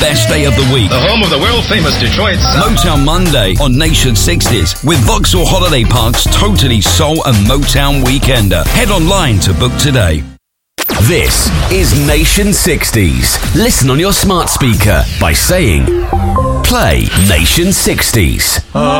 best day of the week. The home of the world-famous Detroit Sound. Motown Monday on Nation 60s with Vauxhall Holiday Park's totally soul and Motown Weekender. Head online to book today. This is Nation 60s. Listen on your smart speaker by saying, play Nation 60s.